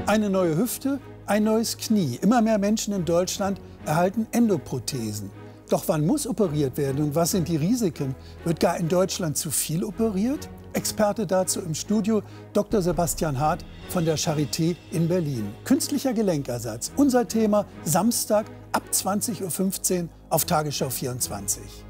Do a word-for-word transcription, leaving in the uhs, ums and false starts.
Eine neue Hüfte, ein neues Knie. Immer mehr Menschen in Deutschland erhalten Endoprothesen. Doch wann muss operiert werden und was sind die Risiken? Wird gar in Deutschland zu viel operiert? Experte dazu im Studio Doktor Sebastian Hart von der Charité in Berlin. Künstlicher Gelenkersatz, unser Thema Samstag ab zwanzig Uhr fünfzehn auf Tagesschau vierundzwanzig.